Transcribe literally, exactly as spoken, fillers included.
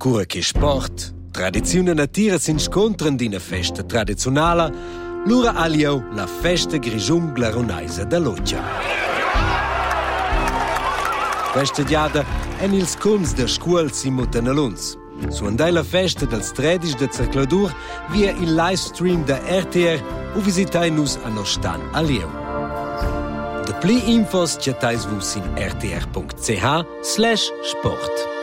ancora che sport, tradizione natira si incontrano in una festa tradizionale, l'ora alio la festa grigiun glaronaisa da Loggia. Questa diada è ils cons da scuol si mutanalons. Su andai la festa del tredici de circladur via il live stream da R T R o visitai nus a nostan alio. De pli infos chatais vus in r t r punct c h slash sport.